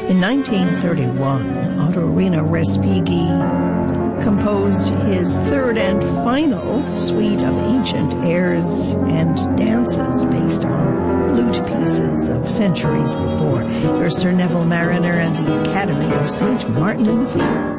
In 1931, Ottorino Respighi composed his third and final suite of ancient airs and dances based on lute pieces of centuries before. Here's Sir Neville Mariner and the Academy of St. Martin in the Fields.